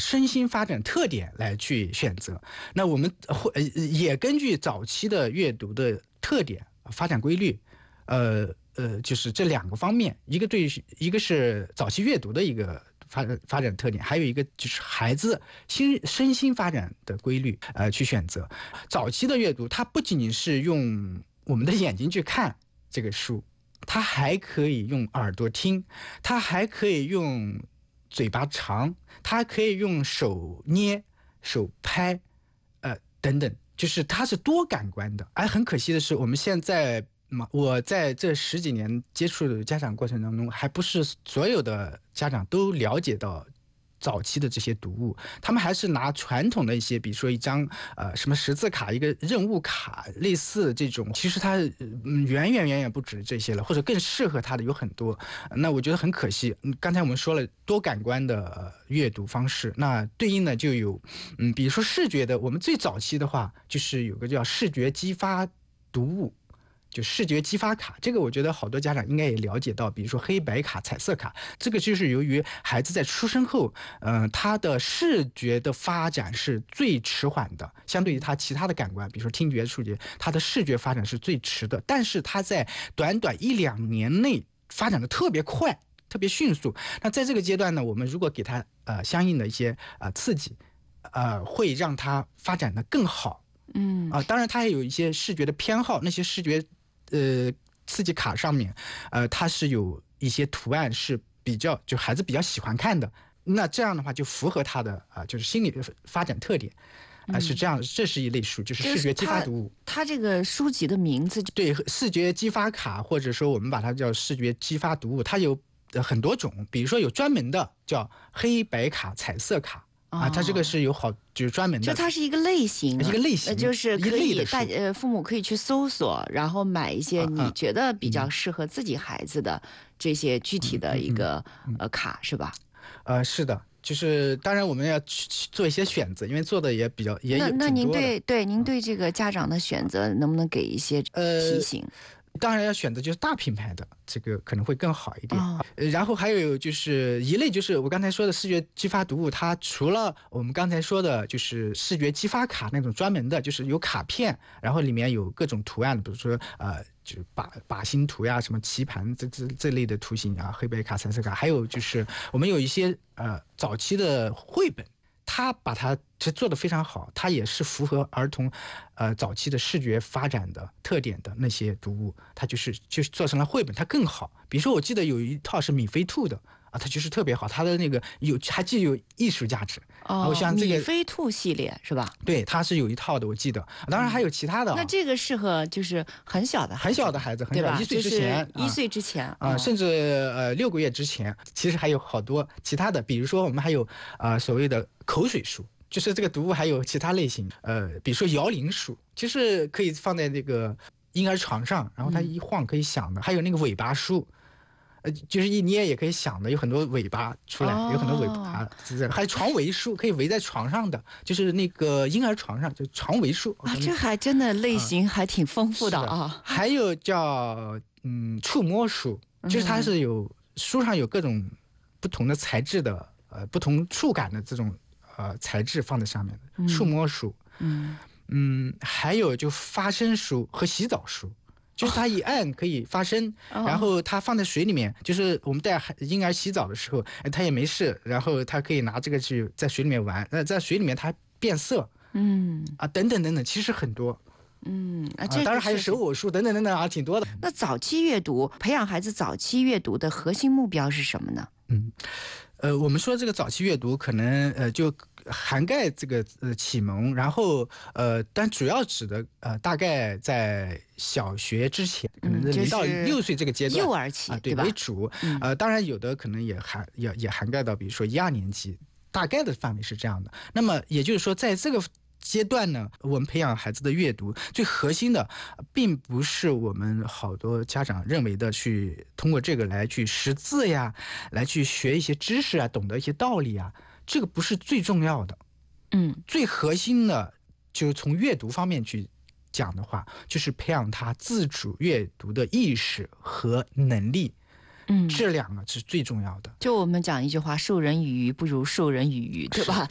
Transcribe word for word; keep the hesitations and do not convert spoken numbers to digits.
身心发展特点来去选择。那我们会也根据早期的阅读的特点、发展规律，呃呃，就是这两个方面，一个对一个是早期阅读的一个发展发展特点，还有一个就是孩子心身心发展的规律，呃，去选择。早期的阅读，它不仅仅是用我们的眼睛去看这个书，它还可以用耳朵听，它还可以用嘴巴尝，它还可以用手捏、手拍，呃，等等，就是它是多感官的。而很可惜的是，我们现在我在这十几年接触的家长过程当中，还不是所有的家长都了解到早期的这些读物，他们还是拿传统的一些，比如说一张呃什么十字卡、一个任务卡，类似这种，其实它、嗯、远远远远不止这些了，或者更适合它的有很多。那我觉得很可惜。嗯、刚才我们说了多感官的、呃、阅读方式，那对应的就有，嗯，比如说视觉的，我们最早期的话，就是有个叫视觉激发读物。就视觉激发卡，这个我觉得好多家长应该也了解到，比如说黑白卡、彩色卡，这个就是由于孩子在出生后，嗯、呃，他的视觉的发展是最迟缓的，相对于他其他的感官，比如说听觉、触觉，他的视觉发展是最迟的，但是他在短短一两年内发展的特别快、特别迅速。那在这个阶段呢，我们如果给他呃相应的一些呃刺激，呃，会让他发展的更好。 嗯啊、呃，当然他也有一些视觉的偏好，那些视觉。呃，刺激卡上面，呃，它是有一些图案是比较就孩子比较喜欢看的，那这样的话就符合他的啊、呃，就是心理发展特点，啊、呃，是这样，这是一类书，就是视觉激发读物。 它这个书籍的名字对，视觉激发卡，或者说我们把它叫视觉激发读物，它有很多种，比如说有专门的叫黑白卡、彩色卡。啊，它这个是有好，就是专门的， 就它是一个类型， 一个类型， 就是可以大呃父母可以去搜索，然后买一些你觉得比较适合自己孩子的这些具体的一个呃卡，是吧？ 呃，是的，就是当然我们要去做一些选择，因为做的也比较也有挺多的。 那那您对对您对这个家长的选择能不能给一些提醒？ 呃当然要选择就是大品牌的，这个可能会更好一点。哦、然后还有就是一类就是我刚才说的视觉激发读物，它除了我们刚才说的就是视觉激发卡那种专门的，就是有卡片，然后里面有各种图案，比如说呃就是靶靶心图呀，什么棋盘这这这类的图形啊，黑白卡、彩色卡，还有就是我们有一些呃早期的绘本。他把它其实做得非常好，它也是符合儿童，呃早期的视觉发展的特点的那些读物，它就是就是做成了绘本，它更好。比如说，我记得有一套是米菲兔的啊，它就是特别好，它的那个有还具有艺术价值。 哦， 我想这个米菲兔系列是吧？ 对，它是有一套的，我记得。当然还有其他的、啊嗯。那这个适合就是很小的孩子， 很小的孩子，很小，一岁之前， 就是、一岁之前啊、 呃，甚至呃六个月之前，其实还有好多其他的，比如说我们还有啊、呃、所谓的口水书。就是这个读物还有其他类型，呃，比如说摇铃书，就是可以放在那个婴儿床上，然后它一晃可以响的，嗯、还有那个尾巴书，呃，就是一捏也可以响的，有很多尾巴出来，哦、有很多尾巴，还有床围书，可以围在床上的，就是那个婴儿床上，就床围书啊，这还真的类型还挺丰富的啊。 的还有叫嗯触摸书，就是它是有、嗯、书上有各种不同的材质的，呃，不同触感的这种。呃，材质放在上面的触摸书， 嗯嗯，还有就发声书和洗澡书，就是它一按可以发声，哦、然后它放在水里面，就是我们带婴儿洗澡的时候，他也没事，然后他可以拿这个去在水里面玩，那在水里面它变色， 嗯啊，等等等等，其实很多。 嗯啊，这、 啊、当然还有手偶书等等等等啊，挺多的。 那早期阅读，培养孩子早期阅读的核心目标是什么呢？ 嗯，呃，我们说这个早期阅读可能呃就涵盖这个呃启蒙，然后呃，但主要指的呃大概在小学之前，可能零到六岁这个阶段， 嗯、幼儿期啊、对对吧为主。嗯、呃，当然有的可能也涵也也涵盖到，比如说一二年级，大概的范围是这样的。那么也就是说，在这个阶段呢，我们培养孩子的阅读最核心的，并不是我们好多家长认为的去通过这个来去识字呀，来去学一些知识啊，懂得一些道理啊，这个不是最重要的。 嗯， 最核心的就是从阅读方面去讲的话，就是培养他自主阅读的意识和能力。 嗯， 这两个是最重要的。 就我们讲一句话，授人以鱼不如授人以渔，对吧？